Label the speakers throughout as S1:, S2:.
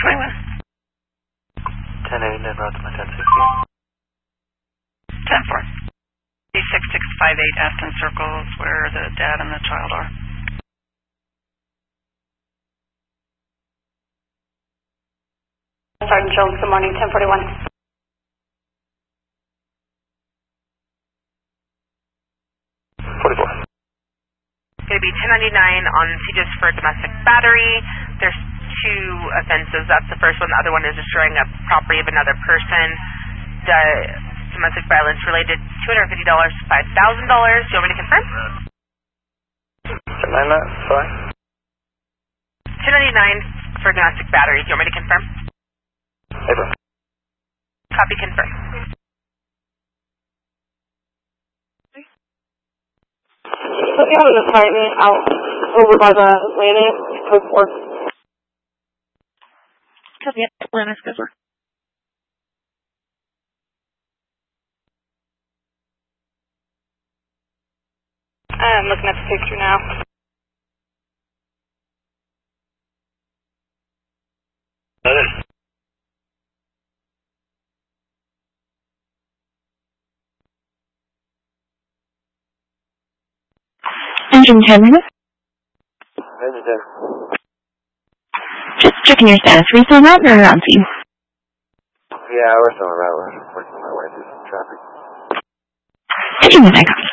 S1: 621.
S2: 10-8 and route to my 10-16.
S1: 10-4. 6658 Aston Circles where the dad and the child are.
S3: Sergeant Jones, good morning, 1041.
S4: Going to be 1099 on CJIS for domestic battery. There's two offenses. That's the first one. The other one is destroying a property of another person. The domestic violence related $250 to $5,000. Do you want me to confirm?
S2: Sorry?
S4: 1099 for domestic battery. Do you want me to confirm?
S2: April.
S4: Copy, confirm.
S3: Looking at an apartment out over by the Atlantic, code 4.
S1: Copy, Atlantis, code 4.
S3: I'm looking at the picture now.
S5: Engine 10 minutes.
S2: Engine 10.
S5: Just checking your status. Are you still out or around you?
S2: Yeah, we're still around. We're working my way through some traffic.
S5: Engine 1, I copy.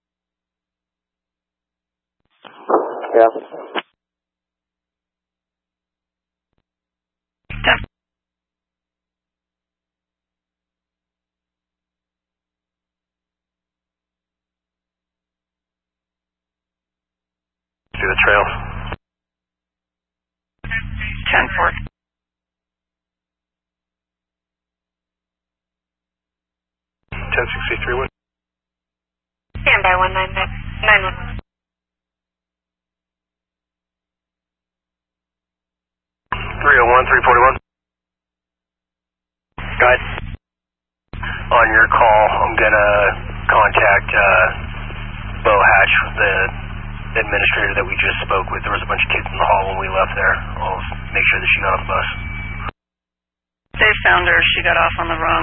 S2: Yeah. See the trail.
S1: 10-4.
S3: Stand by 199.
S2: 301, 341. Guys, on your call, I'm gonna contact Bo Hatch, the administrator that we just spoke with. There was a bunch of kids in the hall when we left there. I'll make sure that she got on the bus.
S1: They found her. She got off on the wrong